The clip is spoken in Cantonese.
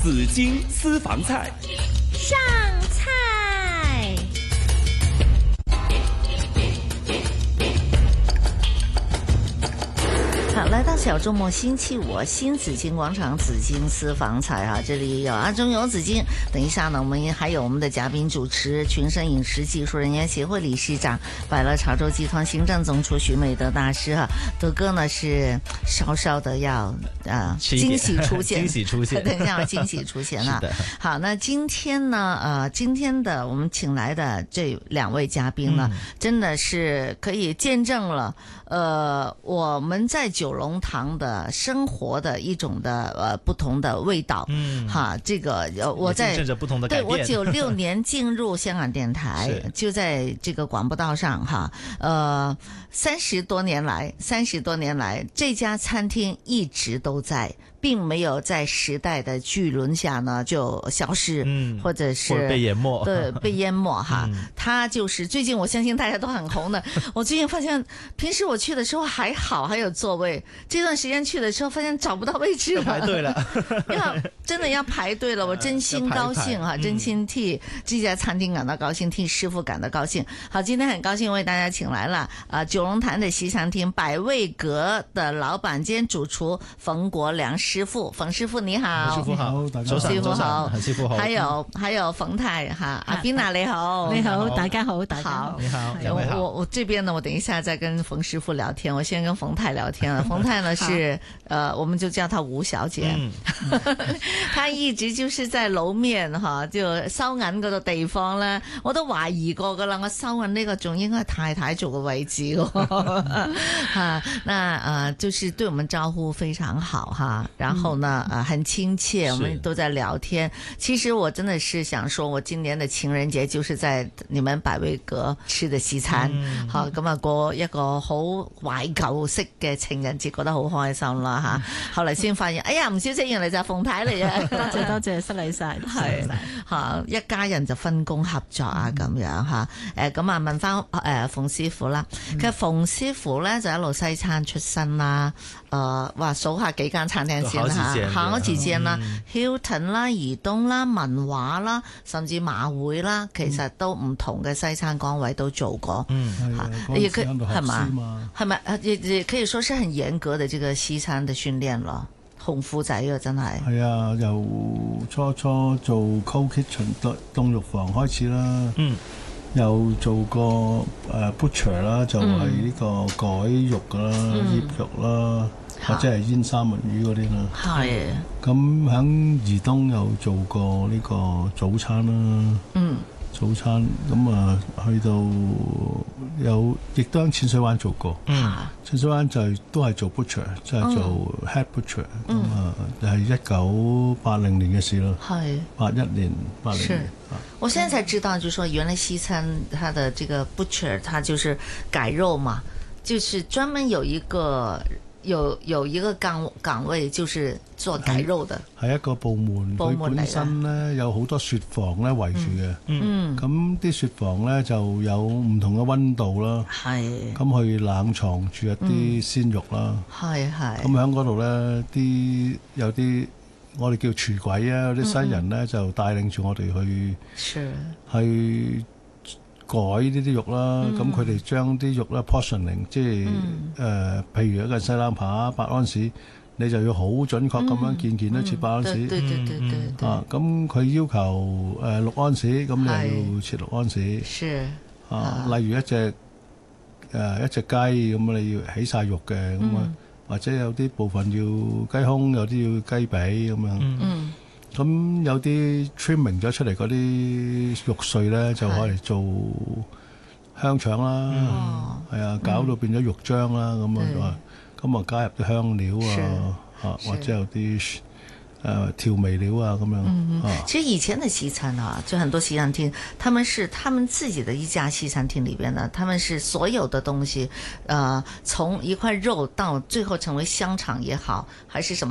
紫荆私房菜上菜。好，来到小周末星期五，新紫荆广场紫荆私房菜哈，这里有阿中有紫荆。等一下呢，我们还有我们的嘉宾主持，群生饮食技术人员协会理事长、百乐潮州集团行政总厨许美德大师哈。德哥呢是稍稍的要惊喜出现， 惊喜出现， 等一下有惊喜出现啊。好，那今天呢，今天的我们请来的这两位嘉宾呢，真的是可以见证了。我们在九龙塘的生活的一种的不同的味道，哈，这个我在见证着不同的改变。 对，我96年进入香港电台，就在这个广播道上哈，30多年来，这家餐厅一直都在。并没有在时代的巨轮下呢就消失，或者是被淹没， 对，被淹没哈。它就是最近我相信大家都很红的。我最近发现，平时我去的时候还好，还有座位。这段时间去的时候，发现找不到位置了， 排队了， 真的要排队了。我真心高兴哈，真心替这家餐厅感到高兴，替师傅感到高興。好，今天很高興為大家請來了九龍潭的西餐廳百味閣的老闆兼主廚馮國良師傅，馮師傅你好。 師傅好，大家師傅好， 師傅好。 還有馮太哈，阿 Bina 你好， 你好，大家好，大家好， 你好。 我這邊呢，我等一下再跟馮師傅聊天，我先跟馮太聊天了。馮太呢是我們就叫她吳小姐，她一直就是在樓面哈，就收銀嗰個地方咧，我都懷疑過噶啦，我收銀呢個仲應該係太太做嘅位置哈。那就是對我們招呼非常好哈。然後呢，很親切，我們都在聊天。其實我真的是想說，我今年的情人節就是在你們百味閣吃的西餐，好咁啊過一個好懷舊式嘅情人節，覺得好開心啦吓。後來先發現，哎呀，吳小姐原來就係馮太嚟嘅， 多謝，失禮晒， 係吓一家人就分工合作啊咁樣吓。咁啊問翻馮師傅啦，其實馮師傅咧就一路西餐出身啦，話數下幾間餐廳。好幾間啦 Hilton 啦、怡東啦、文華啦，甚至馬會啦，其實都唔同嘅西餐崗位都做過。也可以係嘛？係咪？也可以說是很嚴格的這個西餐的訓練咯。紅褲仔啊，真係。係啊，由初做 cold kitchen 凍肉房開始啦。又做過butcher 啦，就係呢個改肉噶啦、醃肉啦。或者係煙三文魚嗰啲啦，係。咁喺怡東又做過呢個早餐啦，早餐咁啊，去到亦都喺淺水灣做過，淺水灣都係做 butcher， 就係做 head butcher， 咁啊係1980年嘅事咯，係81年80年。 我現在才知道，就是說原來西餐它的這個 butcher， 它就是改肉嘛，就是專門有一個崗位，就是做改肉的。係一個部門，佢本身咧有好多雪房咧圍住嘅。咁啲雪房咧就有唔同嘅溫度啦。係。咁去冷藏住一啲鮮肉啦。係。咁喺嗰度咧，有啲我哋叫廚鬼啊，有啲西人咧就帶領住我哋去改呢啲肉啦，咁佢哋將啲肉咧 portioning， 即係譬如一個西冷扒8安士，你就要好準確咁樣件都切8安士。咁佢要求6安士，咁你要切6安士。例如一隻雞咁，你要起晒肉嘅咁啊，或者有啲部分要雞胸，有啲要雞髀咁樣。咁有啲 trimming 咗出嚟嗰啲肉碎咧，就可以做香腸啦，係啊，搞到變咗肉漿啦，咁啊加入啲香料或者有啲調味料啊咁樣。 其實以前的西餐啊，就很多西餐廳，他們自己的一家西餐廳裏邊呢，他們是所有的東西，從一塊肉到最後成為香腸也好，還是什麼。